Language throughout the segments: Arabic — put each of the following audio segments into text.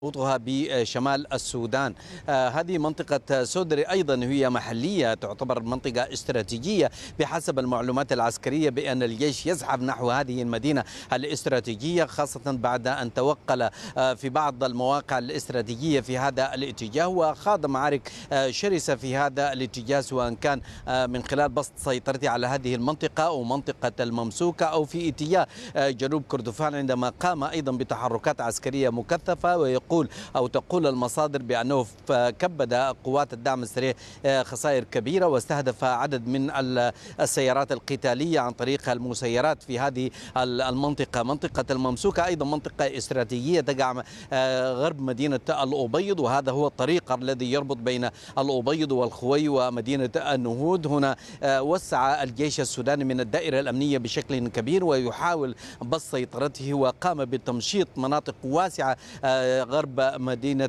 وضعها بشمال السودان. هذه منطقة سودري أيضا هي محلية، تعتبر منطقة استراتيجية بحسب المعلومات العسكرية، بأن الجيش يزحف نحو هذه المدينة الاستراتيجية، خاصة بعد أن توقل في بعض المواقع الاستراتيجية في هذا الاتجاه، وخاض معارك شرسة في هذا الاتجاه، سواء كان من خلال بسط سيطرته على هذه المنطقة أو منطقة الممسوكة أو في اتجاه جنوب كردفان، عندما قام أيضا بتحركات عسكرية مكثفة. تقول المصادر بأنه كبد قوات الدعم السريع خسائر كبيرة، واستهدف عدد من السيارات القتالية عن طريق المسيرات في هذه المنطقة. منطقة الممسوكة أيضا منطقة استراتيجية تقع غرب مدينة الأبيض، وهذا هو الطريق الذي يربط بين الأبيض والخوي ومدينة النهود. هنا وسع الجيش السوداني من الدائرة الأمنية بشكل كبير، ويحاول بسط سيطرته، وقام بتمشيط مناطق واسعة غرب مدينة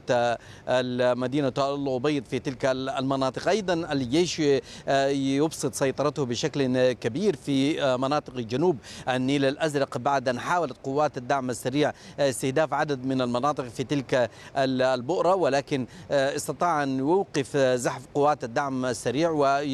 الأبيض في تلك المناطق. أيضا الجيش يبسط سيطرته بشكل كبير في مناطق جنوب النيل الأزرق، بعد أن حاولت قوات الدعم السريع استهداف عدد من المناطق في تلك البؤرة، ولكن استطاع أن يوقف زحف قوات الدعم السريع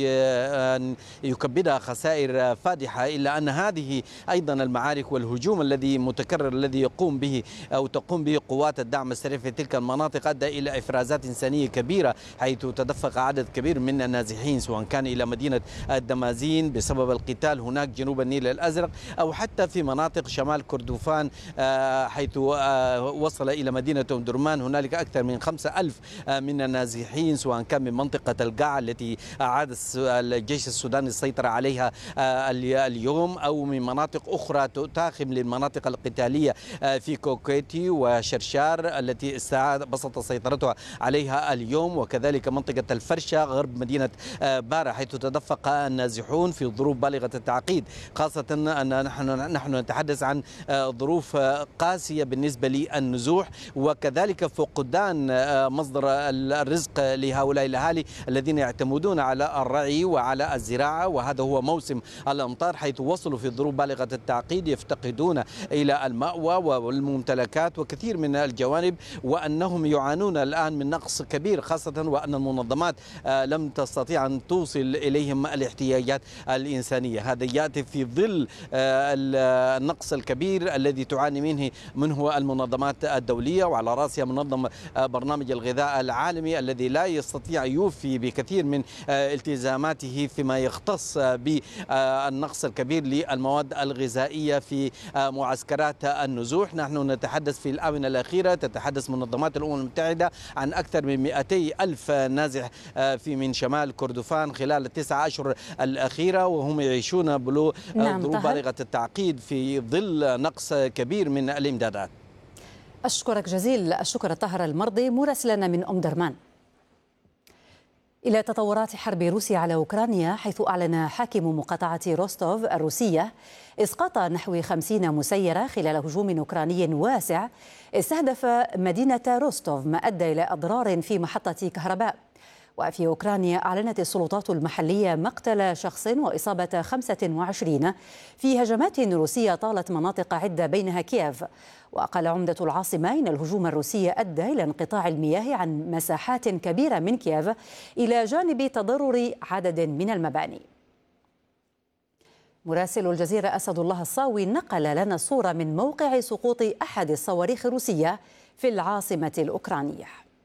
وأن يكبدها خسائر فادحة. إلا أن هذه أيضا المعارك والهجوم الذي متكرر الذي يقوم به أو تقوم به قوات الدعم السريع في تلك المناطق أدى إلى إفرازات إنسانية كبيرة، حيث تدفق عدد كبير من النازحين، سواء كان إلى مدينة الدمازين بسبب القتال هناك جنوب النيل الأزرق، أو حتى في مناطق شمال كردفان، حيث وصل إلى مدينة أم درمان. هنالك أكثر من 5000 من النازحين، سواء كان من منطقة القاع التي أعاد الجيش السوداني السيطرة عليها اليوم، أو من مناطق أخرى تاخم للمناطق القتالية في كوكيتي وشرشار التي بسط سيطرتها عليها اليوم، وكذلك منطقة الفرشة غرب مدينة بارا، حيث تدفق النازحون في ظروف بالغة التعقيد، خاصة أن نحن نتحدث عن ظروف قاسية بالنسبة للنزوح، وكذلك فقدان مصدر الرزق لهؤلاء الأهالي الذين يعتمدون على الرعي وعلى الزراعة، وهذا هو موسم الأمطار، حيث وصلوا في ظروف بالغة التعقيد، يفتقدون إلى المأوى والممتلكات وكثير من الجوانب، وأنهم يعانون الآن من نقص كبير، خاصة وأن المنظمات لم تستطيع أن توصل إليهم الاحتياجات الإنسانية. هذا يأتي في ظل النقص الكبير الذي تعاني منه المنظمات الدولية، وعلى رأسها منظم برنامج الغذاء العالمي الذي لا يستطيع يوفي بكثير من التزاماته فيما يختص بالنقص الكبير للمواد الغذائية في معسكرات النزوح. نحن نتحدث في الآونة الأخيرة، تتحدث منظمات الأمم المتحدة عن أكثر من 200 ألف نازح من شمال كردفان خلال ال9 أشهر الأخيرة، وهم يعيشون ظروف بالغة التعقيد في ظل نقص كبير من الإمدادات. أشكرك جزيل الشكر طاهر المرضي مراسلنا من أم درمان. إلى تطورات حرب روسيا على أوكرانيا، حيث أعلن حاكم مقاطعة روستوف الروسية إسقاط نحو 50 مسيرة خلال هجوم أوكراني واسع استهدف مدينة روستوف، ما أدى إلى أضرار في محطة كهرباء. وفي أوكرانيا أعلنت السلطات المحلية مقتل شخص وإصابة 25 في هجمات روسية طالت مناطق عدة بينها كييف. وقال عمدة العاصمة إن الهجوم الروسي أدى إلى انقطاع المياه عن مساحات كبيرة من كييف، إلى جانب تضرر عدد من المباني. مراسل الجزيرة أسد الله الصاوي نقل لنا صورة من موقع سقوط أحد الصواريخ الروسية في العاصمة الأوكرانية.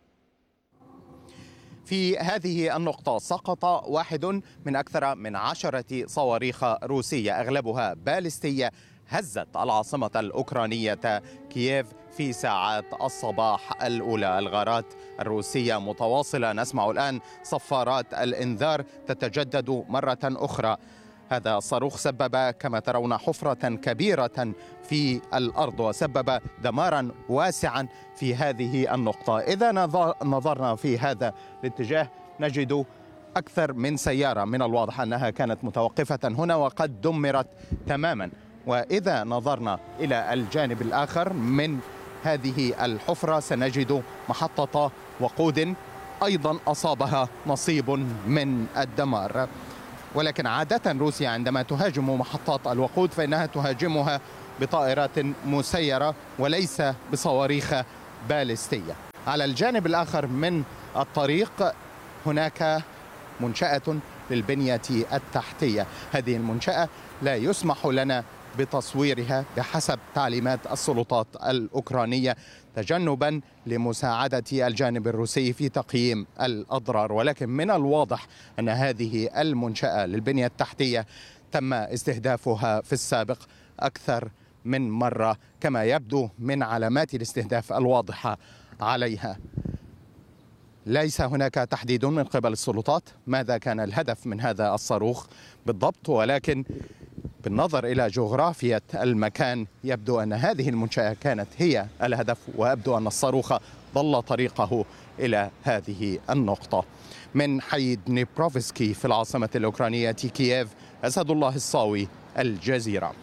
في هذه النقطة سقط واحد من أكثر من 10 صواريخ روسية أغلبها باليستية هزت العاصمة الأوكرانية كييف في ساعات الصباح الأولى. الغارات الروسية متواصلة، نسمع الآن صفارات الإنذار تتجدد مرة أخرى. هذا الصاروخ سبب كما ترون حفرة كبيرة في الأرض وسبب دمارا واسعا في هذه النقطة. إذا نظرنا في هذا الاتجاه نجد أكثر من سيارة من الواضح أنها كانت متوقفة هنا وقد دمرت تماما. وإذا نظرنا إلى الجانب الآخر من هذه الحفرة سنجد محطة وقود أيضا أصابها نصيب من الدمار. ولكن عادة روسيا عندما تهاجم محطات الوقود فإنها تهاجمها بطائرات مسيرة وليس بصواريخ باليستية. على الجانب الآخر من الطريق هناك منشأة للبنية التحتية. هذه المنشأة لا يسمح لنا بتصويرها بحسب تعليمات السلطات الأوكرانية تجنبا لمساعدة الجانب الروسي في تقييم الأضرار، ولكن من الواضح أن هذه المنشأة للبنية التحتية تم استهدافها في السابق أكثر من مرة كما يبدو من علامات الاستهداف الواضحة عليها. ليس هناك تحديد من قبل السلطات ماذا كان الهدف من هذا الصاروخ بالضبط، ولكن بالنظر إلى جغرافية المكان يبدو أن هذه المنشأة كانت هي الهدف، ويبدو أن الصاروخ ضل طريقه إلى هذه النقطة. من حي دنيبروفسكي في العاصمة الأوكرانية كييف، أسد الله الصاوي، الجزيرة.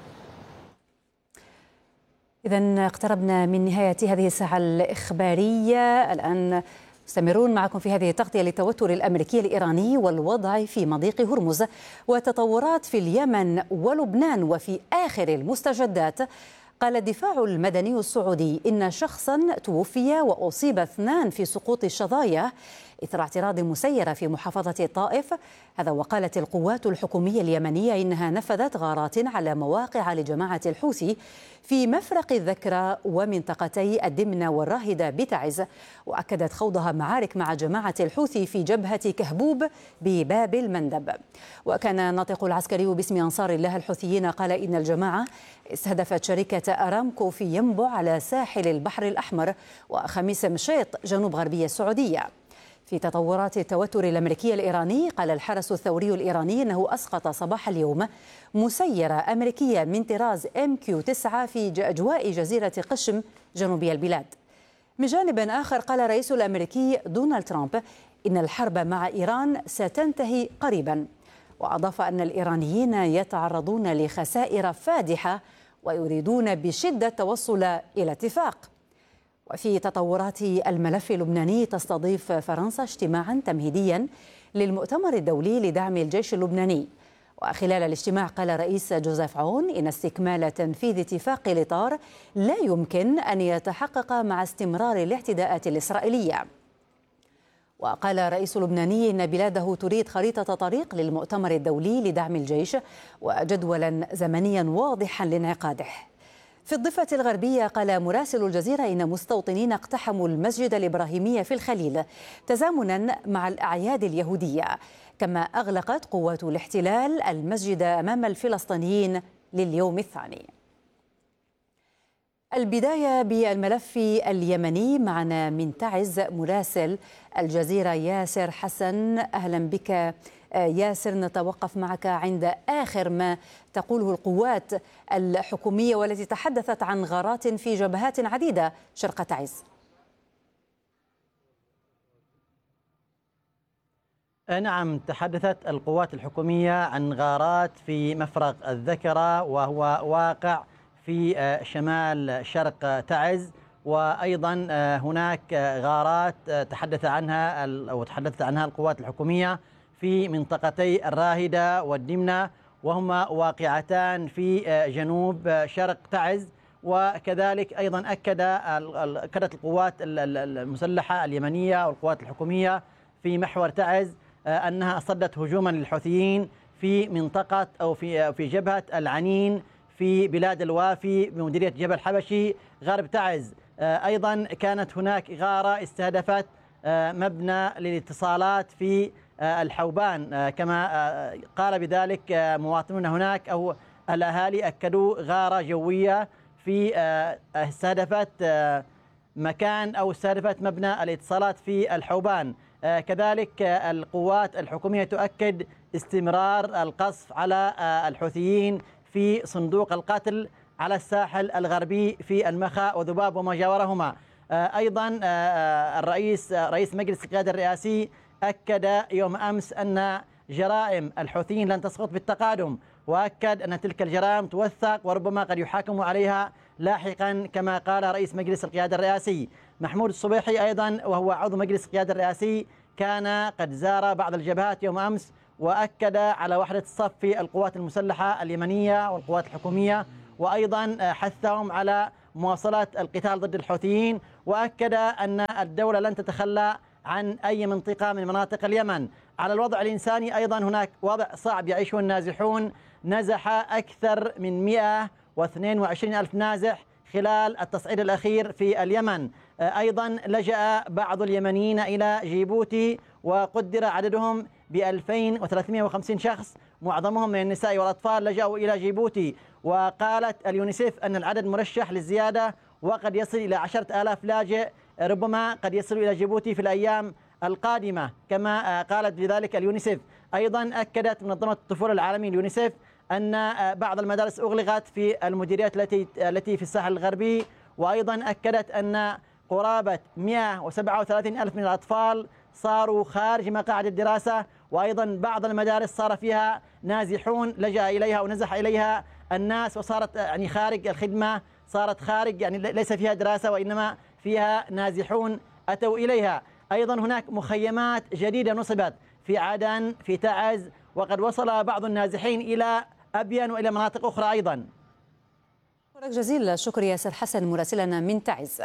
إذن اقتربنا من نهاية هذه الساعة الإخبارية. الآن مستمرون معكم في هذه التغطية للتوتر الأمريكي الإيراني والوضع في مضيق هرمز وتطورات في اليمن ولبنان. وفي آخر المستجدات قال الدفاع المدني السعودي إن شخصا توفي وأصيب 2 في سقوط الشظايا إثر اعتراض مسيرة في محافظة الطائف. هذا وقالت القوات الحكومية اليمنية إنها نفذت غارات على مواقع لجماعة الحوثي في مفرق الذكرى ومنطقتي الدمنة والراهدة بتعز، وأكدت خوضها معارك مع جماعة الحوثي في جبهة كهبوب بباب المندب. وكان الناطق العسكري باسم أنصار الله الحوثيين قال إن الجماعة استهدفت شركة أرامكو في ينبع على ساحل البحر الأحمر وخميس مشيط جنوب غربية السعودية. في تطورات التوتر الأمريكي الإيراني قال الحرس الثوري الإيراني أنه أسقط صباح اليوم مسيرة أمريكية من طراز MQ-9 في أجواء جزيرة قشم جنوبي البلاد. من جانب آخر قال الرئيس الأمريكي دونالد ترامب إن الحرب مع إيران ستنتهي قريبا، وأضاف أن الإيرانيين يتعرضون لخسائر فادحة ويريدون بشدة التوصل إلى اتفاق. وفي تطورات الملف اللبناني تستضيف فرنسا اجتماعا تمهيديا للمؤتمر الدولي لدعم الجيش اللبناني. وخلال الاجتماع قال الرئيس جوزيف عون إن استكمال تنفيذ اتفاق الإطار لا يمكن أن يتحقق مع استمرار الاعتداءات الإسرائيلية. وقال الرئيس اللبناني إن بلاده تريد خريطة طريق للمؤتمر الدولي لدعم الجيش وجدولا زمنيا واضحا لانعقاده. في الضفة الغربية قال مراسل الجزيرة إن مستوطنين اقتحموا المسجد الإبراهيمي في الخليل تزامنا مع الأعياد اليهودية، كما أغلقت قوات الاحتلال المسجد أمام الفلسطينيين لليوم الثاني. البداية بالملف اليمني. معنا من تعز مراسل الجزيرة ياسر حسن. أهلا بك ياسر. نتوقف معك عند آخر ما تقوله القوات الحكومية والتي تحدثت عن غارات في جبهات عديدة شرق تعز. نعم، تحدثت القوات الحكومية عن غارات في مفرق الذكرى وهو واقع في شمال شرق تعز، وأيضا هناك غارات تحدثت عنها القوات الحكومية في منطقتي الراهدة والدمنة، وهما واقعتان في جنوب شرق تعز. وكذلك أيضا أكدت القوات المسلحة اليمنية والقوات الحكومية في محور تعز أنها أصدت هجوما للحوثيين في منطقة أو في جبهة العنين في بلاد الوافي بمديرية جبل حبشي غرب تعز. أيضا كانت هناك غارة استهدفت مبنى للاتصالات في الحوبان، كما قال بذلك مواطنون هناك أو الأهالي أكدوا غارة جوية في استهدفت مكان أو استهدفت مبنى الاتصالات في الحوبان. كذلك القوات الحكومية تؤكد استمرار القصف على الحوثيين في صندوق القتل على الساحل الغربي في المخا وذباب وما جاورهما. أيضا رئيس مجلس القيادة الرئاسي أكد يوم أمس أن جرائم الحوثيين لن تسقط بالتقادم، وأكد أن تلك الجرائم توثق وربما قد يحاكم عليها لاحقا، كما قال رئيس مجلس القيادة الرئاسي. محمود الصبيحي أيضا وهو عضو مجلس القيادة الرئاسي كان قد زار بعض الجبهات يوم أمس وأكد على وحدة الصف في القوات المسلحة اليمنية والقوات الحكومية، وأيضا حثهم على مواصلة القتال ضد الحوثيين، وأكد أن الدولة لن تتخلى عن أي منطقة من مناطق اليمن. على الوضع الإنساني أيضا هناك وضع صعب يعيشه النازحون. نزح أكثر من 122 ألف نازح خلال التصعيد الأخير في اليمن. أيضا لجأ بعض اليمنيين إلى جيبوتي وقدر عددهم ب 2350 شخص، معظمهم من النساء والأطفال لجأوا إلى جيبوتي. وقالت اليونيسيف أن العدد مرشح للزيادة وقد يصل إلى 10,000 لاجئ، ربما قد يصل إلى جيبوتي في الأيام القادمة كما قالت بذلك اليونيسيف. أيضا أكدت منظمة الطفولة العالمية اليونيسيف أن بعض المدارس أغلقت في المديريات التي في الساحل الغربي. وأيضا أكدت أن قرابة 137 ألف من الأطفال صاروا خارج مقاعد الدراسة، وأيضا بعض المدارس صار فيها نازحون لجأ إليها ونزح إليها الناس، وصارت يعني خارج الخدمة، صارت خارج يعني ليس فيها دراسة وإنما فيها نازحون أتوا إليها. أيضا هناك مخيمات جديدة نصبت في عدن، في تعز، وقد وصل بعض النازحين إلى أبين وإلى مناطق أخرى أيضا. جزيل الشكر ياسر حسن مراسلنا من تعز.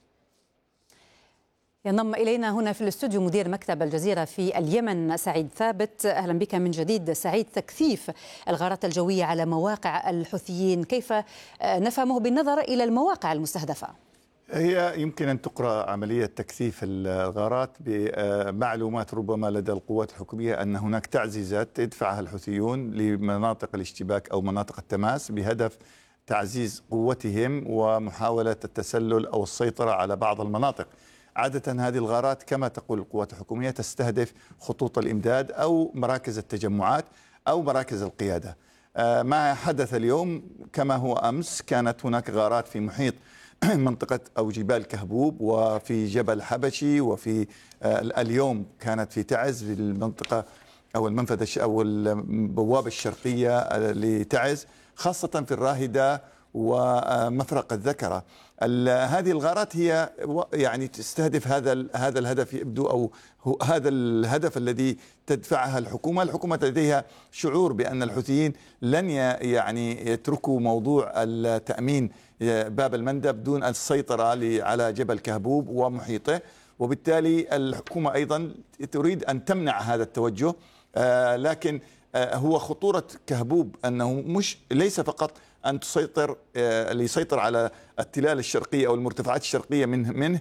ينضم إلينا هنا في الاستوديو مدير مكتب الجزيرة في اليمن سعيد ثابت. أهلا بك من جديد سعيد. تكثيف الغارات الجوية على مواقع الحوثيين كيف نفهمه بالنظر إلى المواقع المستهدفة؟ هي يمكن أن تقرأ عملية تكثيف الغارات بمعلومات ربما لدى القوات الحكومية أن هناك تعزيزات يدفعها الحوثيون لمناطق الاشتباك أو مناطق التماس بهدف تعزيز قوتهم ومحاولة التسلل أو السيطرة على بعض المناطق. عادة هذه الغارات كما تقول القوات الحكومية تستهدف خطوط الإمداد أو مراكز التجمعات أو مراكز القيادة. ما حدث اليوم كما هو أمس، كانت هناك غارات في محيط منطقة أو جبال كهبوب وفي جبل حبشي، وفي اليوم كانت في تعز في المنطقة أو المنفذ أو البوابة الشرقية لتعز، خاصة في الراهدة ومفرق الذكرة. هذه الغارات هي يعني تستهدف هذا الهدف يبدو، أو هذا الهدف الذي تدفعها الحكومة. الحكومة لديها شعور بأن الحوثيين لن يعني يتركوا موضوع التأمين باب المندب دون السيطرة على جبل كهبوب ومحيطه، وبالتالي الحكومة أيضا تريد أن تمنع هذا التوجه. لكن هو خطورة كهبوب أنه ليس فقط أن ليسيطر على التلال الشرقية أو المرتفعات الشرقية منه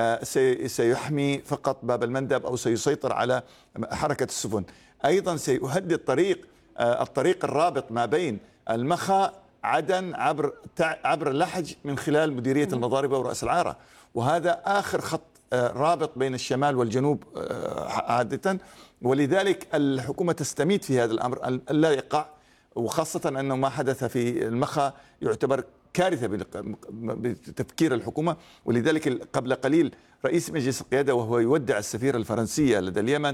سيحمي فقط باب المندب أو سيسيطر على حركة السفن، أيضا سيهدد الطريق الرابط ما بين المخا عدن عبر اللحج من خلال مديرية المضاربة ورأس العارة، وهذا آخر خط رابط بين الشمال والجنوب عادة. ولذلك الحكومة تستميت في هذا الأمر ألا يقع، وخاصة أنه ما حدث في المخا يعتبر كارثة بتفكير الحكومة. ولذلك قبل قليل رئيس مجلس القيادة وهو يودع السفيرة الفرنسية لدى اليمن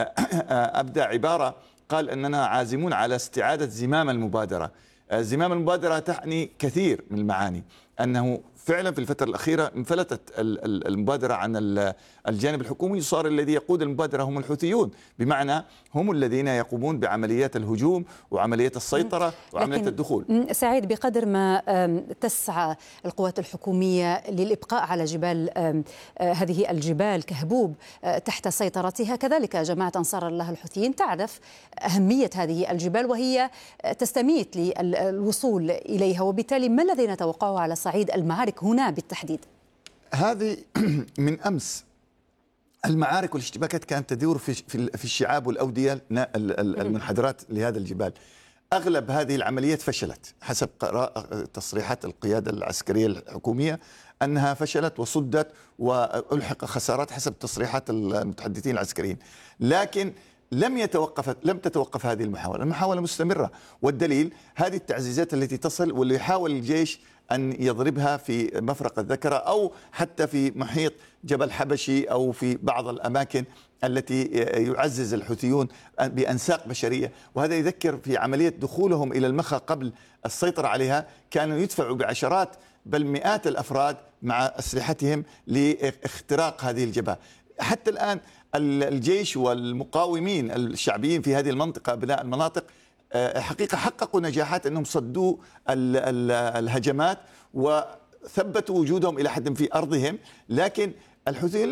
أبدى عبارة قال أننا عازمون على استعادة زمام المبادرة. زمام المبادرة تعني كثير من المعاني، أنه فعلا في الفترة الأخيرة انفلتت المبادرة عن الجانب الحكومي، صار الذي يقود المبادرة هم الحوثيون، بمعنى هم الذين يقومون بعمليات الهجوم وعمليات السيطرة وعمليات الدخول. سعيد، بقدر ما تسعى القوات الحكومية للإبقاء على جبال هذه الجبال كهبوب تحت سيطرتها، كذلك جماعة أنصار الله الحوثيين تعرف أهمية هذه الجبال وهي تستميت للوصول إليها، وبالتالي ما الذي نتوقعه على صعيد المعارك هنا بالتحديد؟ هذه من أمس المعارك والاشتباكات كانت تدور في الشعاب والأودية المنحدرات لهذا الجبال. أغلب هذه العمليات فشلت حسب تصريحات القيادة العسكرية الحكومية، أنها فشلت وصدت وألحق خسارات حسب تصريحات المتحدثين العسكريين. لكن لم تتوقف هذه المحاولة مستمرة، والدليل هذه التعزيزات التي تصل، واللي يحاول الجيش أن يضربها في مفرق الذكرة أو حتى في محيط جبل حبشي أو في بعض الأماكن التي يعزز الحوثيون بأنساق بشرية. وهذا يذكر في عملية دخولهم إلى المخا قبل السيطرة عليها، كانوا يدفعوا بعشرات بل مئات الأفراد مع أسلحتهم لاختراق هذه الجبال. حتى الآن الجيش والمقاومين الشعبيين في هذه المنطقة أبناء المناطق حقيقة حققوا نجاحات أنهم صدوا الهجمات ثبتوا وجودهم إلى حد في أرضهم، لكن الحوثيين